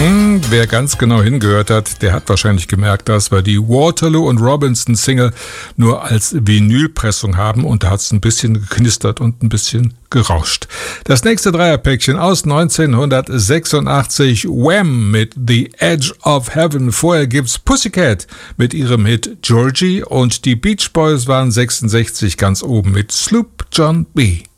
Wer ganz genau hingehört hat, der hat wahrscheinlich gemerkt, dass wir die Waterloo und Robinson Single nur als Vinylpressung haben und da hat es ein bisschen geknistert und ein bisschen gerauscht. Das nächste Dreierpäckchen aus 1986, Wham! Mit The Edge of Heaven. Vorher gibt's Pussycat mit ihrem Hit Georgie und die Beach Boys waren 66 ganz oben mit Sloop John B.